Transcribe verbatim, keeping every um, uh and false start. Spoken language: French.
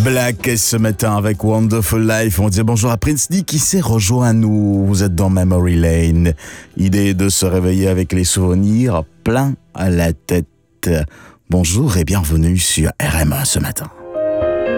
Black ce matin avec Wonderful Life. On dit bonjour à Prince D qui s'est rejoint à nous. Vous êtes dans Memory Lane. Idée de se réveiller avec les souvenirs plein à la tête. Bonjour et bienvenue sur R M un ce matin.